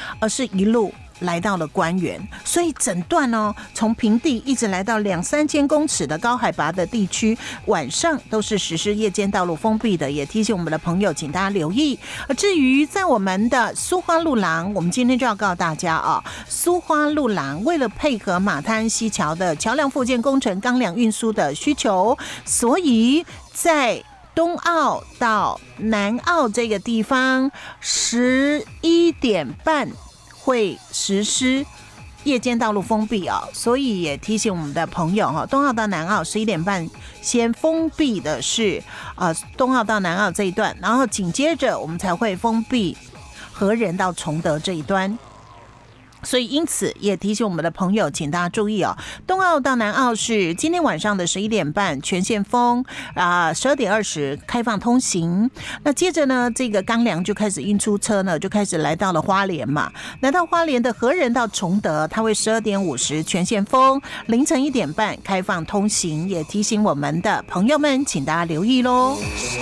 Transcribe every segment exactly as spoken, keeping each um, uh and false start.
而是一路来到了关原，所以整段哦，从平地一直来到两三千公尺的高海拔的地区，晚上都是实施夜间道路封闭的，也提醒我们的朋友，请大家留意。而至于在我们的苏花路廊，我们今天就要告诉大家啊、哦，苏花路廊为了配合马滩溪桥的桥梁复建工程、钢梁运输的需求，所以在东澳到南澳这个地方，十一点半会实施夜间道路封闭哦，所以也提醒我们的朋友哈，东澳到南澳十一点半先封闭的是呃东澳到南澳这一段，然后紧接着我们才会封闭和仁到崇德这一端。所以因此也提醒我们的朋友，请大家注意哦，东澳到南澳是今天晚上的十一点半全线封啊，十二点二十开放通行。那接着呢，这个钢梁就开始运出车呢，就开始来到了花莲嘛。来到花莲的和仁到崇德，它会十二点五十全线封，凌晨一点半开放通行。也提醒我们的朋友们，请大家留意喽。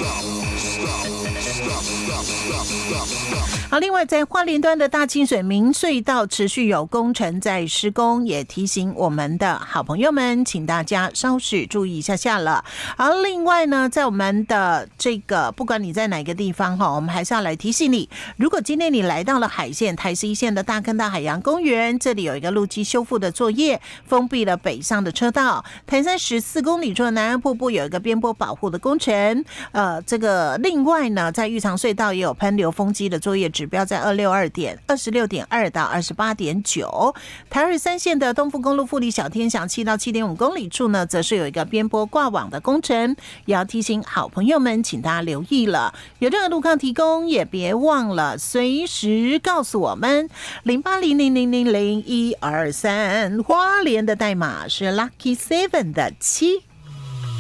好，另外在花莲端的大清水明隧道持续有工程在施工，也提醒我们的好朋友们，请大家稍事注意一下下了。好，另外呢，在我们的这个不管你在哪个地方哈，我们还是要来提醒你，如果今天你来到了海线台十一线的大坑道海洋公园，这里有一个路基修复的作业，封闭了北上的车道。台山十四公里处的南安瀑布有一个边坡保护的工程，呃，这个另外呢，在玉长隧道也有喷流风机的作业，指标在二六二点二十六点二到二十八点九。台二三线的东富公路富里小天祥七到七点五公里处呢，则是有一个边坡挂网的工程，也要提醒好朋友们，请大家留意了。有任何路况提供，也别忘了随时告诉我们零八零零零零零一二三，花莲的代码是 Lucky Seven 的七。